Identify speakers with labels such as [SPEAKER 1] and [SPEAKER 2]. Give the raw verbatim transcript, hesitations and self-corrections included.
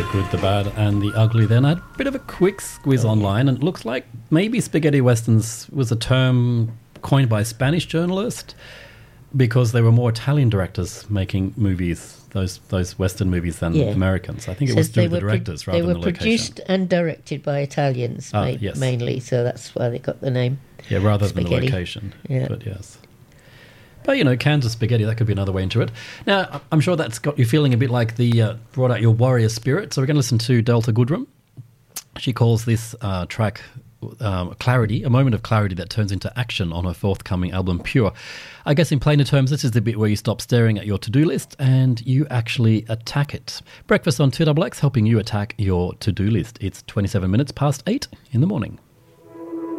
[SPEAKER 1] The Good, the Bad and the Ugly. Then I had a bit of a quick squiz online, and it looks like maybe spaghetti westerns was a term coined by a Spanish journalist because there were more Italian directors making movies, those those western movies, than
[SPEAKER 2] Yeah.
[SPEAKER 1] Americans. I think it
[SPEAKER 2] Says
[SPEAKER 1] was due
[SPEAKER 2] they
[SPEAKER 1] to the
[SPEAKER 2] were pro-
[SPEAKER 1] directors rather
[SPEAKER 2] They were
[SPEAKER 1] than the location.
[SPEAKER 2] produced and directed by Italians
[SPEAKER 1] Ah,
[SPEAKER 2] ma-
[SPEAKER 1] yes.
[SPEAKER 2] mainly, so that's why they got the name.
[SPEAKER 1] Yeah, rather than the
[SPEAKER 2] Spaghetti.
[SPEAKER 1] location.
[SPEAKER 2] Yeah.
[SPEAKER 1] But yes. But, you know, cans of spaghetti, that could be another way into it. Now, I'm sure that's got you feeling a bit like the, uh, brought out your warrior spirit. So we're going to listen to Delta Goodrem. She calls this uh, track um, clarity, a moment of clarity that turns into action on her forthcoming album, Pure. I guess in plainer terms, this is the bit where you stop staring at your to-do list and you actually attack it. Breakfast on two X X, helping you attack your to-do list. It's twenty-seven minutes past eight in the morning.